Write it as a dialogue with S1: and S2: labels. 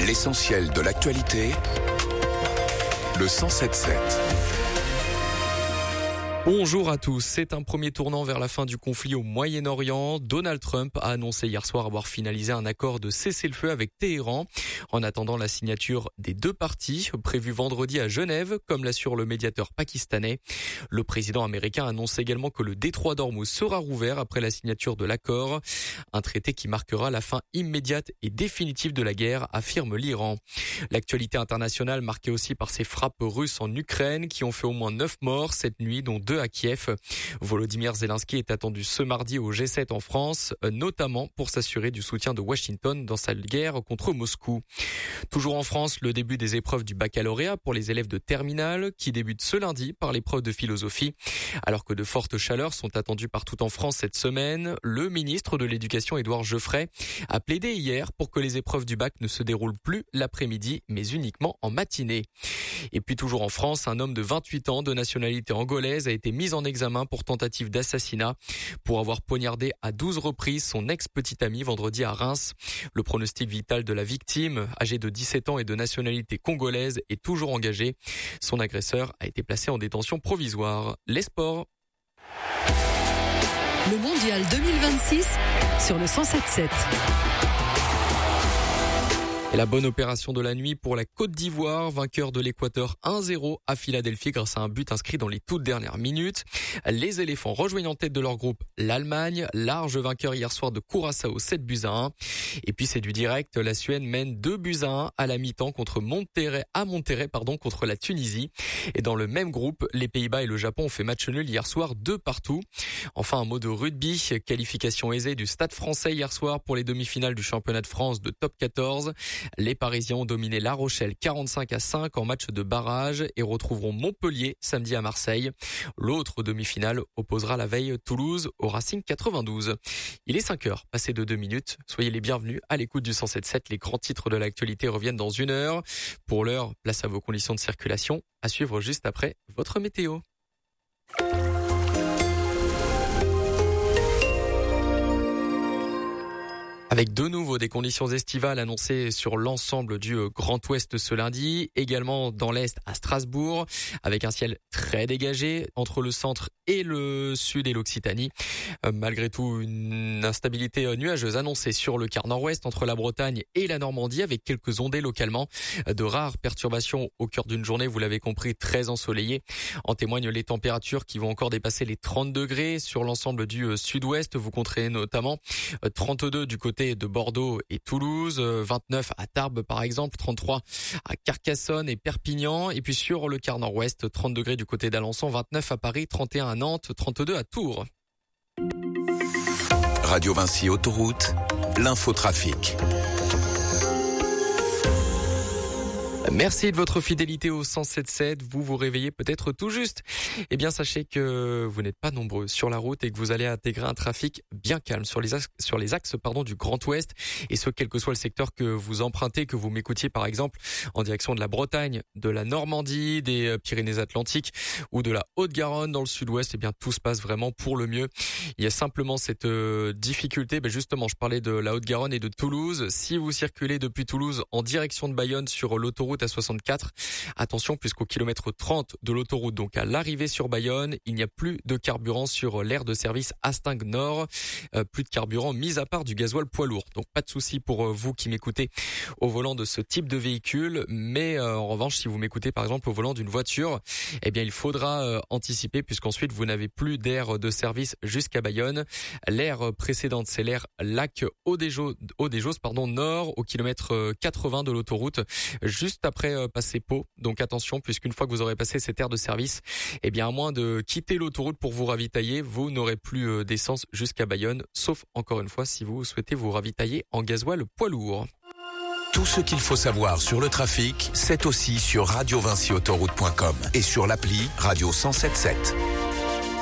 S1: L'essentiel de l'actualité, le 107.7.
S2: Bonjour à tous. C'est un premier tournant vers la fin du conflit au Moyen-Orient. Donald Trump a annoncé hier soir avoir finalisé un accord de cessez-le-feu avec Téhéran. En attendant la signature des deux parties, prévue vendredi à Genève, comme l'assure le médiateur pakistanais. Le président américain annonce également que le détroit d'Ormuz sera rouvert après la signature de l'accord. Un traité qui marquera la fin immédiate et définitive de la guerre, affirme l'Iran. L'actualité internationale marquée aussi par ces frappes russes en Ukraine qui ont fait au moins 9 morts cette nuit, dont 2 à Kiev. Volodymyr Zelensky est attendu ce mardi au G7 en France, notamment pour s'assurer du soutien de Washington dans sa guerre contre Moscou. Toujours en France, le début des épreuves du baccalauréat pour les élèves de terminale qui débutent ce lundi par l'épreuve de philosophie. Alors que de fortes chaleurs sont attendues partout en France cette semaine, le ministre de l'Éducation Édouard Geoffrey a plaidé hier pour que les épreuves du bac ne se déroulent plus l'après-midi mais uniquement en matinée. Et puis toujours en France, un homme de 28 ans de nationalité angolaise a été mis en examen pour tentative d'assassinat pour avoir poignardé à 12 reprises son ex-petite amie vendredi à Reims. Le pronostic vital de la victime, âgée de 17 ans et de nationalité congolaise, est toujours engagé. Son agresseur a été placé en détention provisoire. Les sports.
S3: Le mondial 2026 sur le 107.7.
S2: Et la bonne opération de la nuit pour la Côte d'Ivoire, vainqueur de l'Équateur 1-0 à Philadelphie grâce à un but inscrit dans les toutes dernières minutes. Les éléphants rejoignent en tête de leur groupe l'Allemagne, large vainqueur hier soir de Curaçao 7-1. Et puis c'est du direct, la Suède mène 2-1 à la mi-temps contre Monterrey contre la Tunisie. Et dans le même groupe, les Pays-Bas et le Japon ont fait match nul hier soir 2-2. Enfin un mot de rugby, qualification aisée du Stade Français hier soir pour les demi-finales du championnat de France de top 14. Les Parisiens ont dominé La Rochelle 45-5 en match de barrage et retrouveront Montpellier samedi à Marseille. L'autre demi-finale opposera la veille Toulouse au Racing 92. Il est 5h, passé de 2 minutes. Soyez les bienvenus à l'écoute du 107.7. Les grands titres de l'actualité reviennent dans 1 heure. Pour l'heure, place à vos conditions de circulation. À suivre juste après votre météo. Avec de nouveau des conditions estivales annoncées sur l'ensemble du Grand Ouest ce lundi, également dans l'Est à Strasbourg, avec un ciel très dégagé entre le centre et le sud et l'Occitanie. Malgré tout, une instabilité nuageuse annoncée sur le quart nord-ouest entre la Bretagne et la Normandie, avec quelques ondées localement. De rares perturbations au cœur d'une journée, vous l'avez compris, très ensoleillée. En témoignent les températures qui vont encore dépasser les 30 degrés sur l'ensemble du sud-ouest. Vous compterez notamment 32 du côté de Bordeaux et Toulouse, 29 à Tarbes par exemple, 33 à Carcassonne et Perpignan, et puis sur le quart nord-ouest, 30 degrés du côté d'Alençon, 29 à Paris, 31 à Nantes, 32 à Tours.
S1: Radio Vinci Autoroute, l'infotrafic.
S2: Merci de votre fidélité au 107.7. Vous vous réveillez peut-être tout juste. Eh bien, sachez que vous n'êtes pas nombreux sur la route et que vous allez intégrer un trafic bien calme sur les axes du Grand Ouest. Et ce, quel que soit le secteur que vous empruntez, que vous m'écoutiez par exemple en direction de la Bretagne, de la Normandie, des Pyrénées-Atlantiques ou de la Haute-Garonne dans le sud-ouest, eh bien, tout se passe vraiment pour le mieux. Il y a simplement cette difficulté. Justement, je parlais de la Haute-Garonne et de Toulouse. Si vous circulez depuis Toulouse en direction de Bayonne sur l'autoroute A64. Attention, puisqu'au kilomètre 30 de l'autoroute, donc à l'arrivée sur Bayonne, il n'y a plus de carburant sur l'aire de service Hastingues Nord. Plus de carburant, mis à part du gasoil poids lourd. Donc pas de souci pour vous qui m'écoutez au volant de ce type de véhicule. Mais en revanche, si vous m'écoutez par exemple au volant d'une voiture, eh bien il faudra anticiper puisqu'ensuite vous n'avez plus d'aire de service jusqu'à Bayonne. L'aire précédente, c'est l'aire Lac Haut-des-Josses, nord au kilomètre 80 de l'autoroute, juste après passer Pau. Donc attention, puisqu'une fois que vous aurez passé cette aire de service, eh bien à moins de quitter l'autoroute pour vous ravitailler, vous n'aurez plus d'essence jusqu'à Bayonne, sauf encore une fois si vous souhaitez vous ravitailler en gasoil poids lourd.
S1: Tout ce qu'il faut savoir sur le trafic, c'est aussi sur radiovinciautoroute.com et sur l'appli Radio 107.7.